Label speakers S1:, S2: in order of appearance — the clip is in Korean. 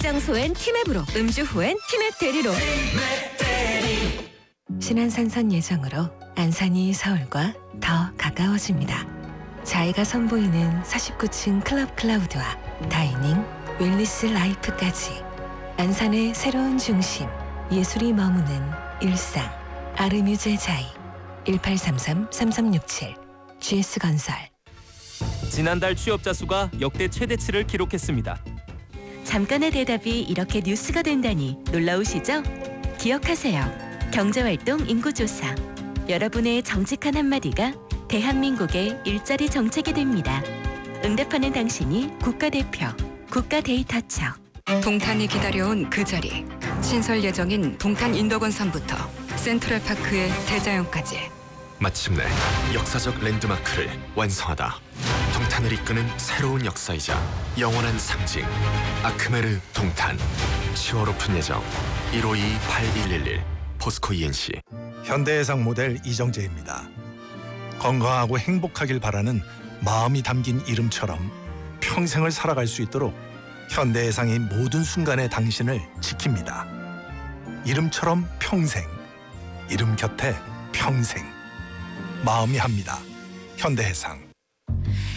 S1: 장소엔 티맵으로, 음주 후엔 티맵 대리로. 신안산선 예정으로 안산이 서울과 더 가까워집니다. 자이가 선보이는 49층 클럽 클라우드와 다이닝, 웰니스 라이프까지 안산의 새로운 중심, 예술이 머무는 일상. 아르뮤제 자이 1833-3367 GS건설.
S2: 지난달 취업자 수가 역대 최대치를 기록했습니다.
S3: 잠깐의 대답이 이렇게 뉴스가 된다니 놀라우시죠? 기억하세요. 경제활동 인구조사. 여러분의 정직한 한마디가 대한민국의 일자리 정책이 됩니다. 응답하는 당신이 국가대표, 국가데이터처.
S1: 동탄이 기다려온 그 자리. 신설 예정인 동탄 인덕원선부터 센트럴파크의 대자연까지.
S4: 마침내 역사적 랜드마크를 완성하다. 동탄을 이끄는 새로운 역사이자 영원한 상징. 아크메르 동탄. 10월 오픈 예정. 152-8111 포스코 ENC.
S5: 현대해상 모델 이정재입니다. 건강하고 행복하길 바라는 마음이 담긴 이름처럼 평생을 살아갈 수 있도록 현대해상의 모든 순간에 당신을 지킵니다. 이름처럼 평생, 이름 곁에 평생. 마음이 합니다. 현대해상.